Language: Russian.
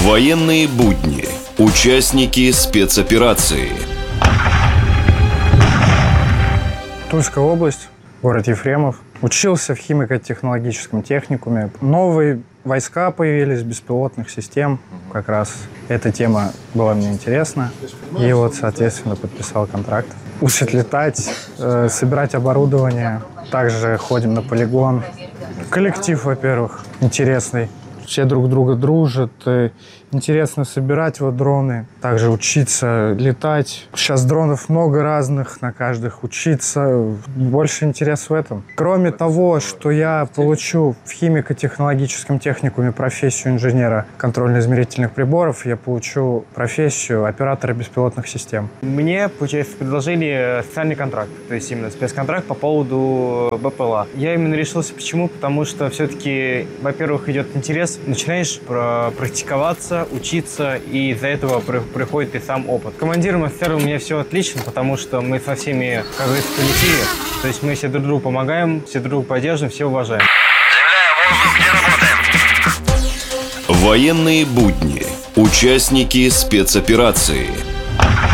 Военные будни. Участники спецоперации. Тульская область, город Ефремов. Учился в химико-технологическом техникуме. Новые войска появились, беспилотных систем. Как раз эта тема была мне интересна. И вот, соответственно, подписал контракт. Учат летать, собирать оборудование. Также ходим на полигон. Коллектив, во-первых, интересный. Все друг друга дружат. Интересно собирать вот дроны. Также учиться летать. Сейчас дронов много разных, на каждых учиться. Больше интерес в этом. Кроме того, что я получу в химико-технологическом техникуме профессию инженера контрольно-измерительных приборов, я получу профессию оператора беспилотных систем. Мне, получается, предложили специальный контракт, то есть именно спецконтракт по поводу БПЛА. Я именно решился почему? Потому что все-таки, во-первых, идет интерес, начинаешь практиковаться, учиться, и из-за этого приходит и сам опыт. Командиром офицером у меня все отлично, потому что мы со всеми, как говорится, в коллективе, то есть мы все друг другу помогаем, все друг друга поддерживаем, все уважаем. Военные будни. Участники спецоперации.